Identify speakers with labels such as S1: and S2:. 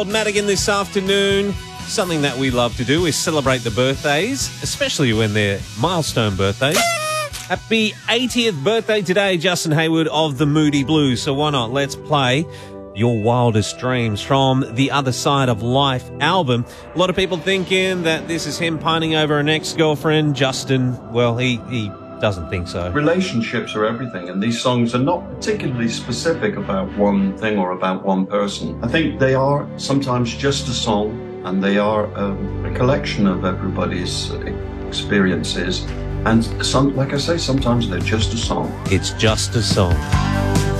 S1: Madigan this afternoon. Something that we love to do is celebrate the birthdays, especially when they're milestone birthdays. Happy 80th birthday today, Justin Hayward of the Moody Blues. So why not? Let's play Your Wildest Dreams from the Other Side of Life album. A lot of people thinking that this is him pining over an ex-girlfriend. Justin, well, he doesn't think so.
S2: Relationships are everything, and these songs are not particularly specific about one thing or about one person. I think they are sometimes just a song, and they are a collection of everybody's experiences. And like I say, sometimes they're just a song.
S1: It's just a song.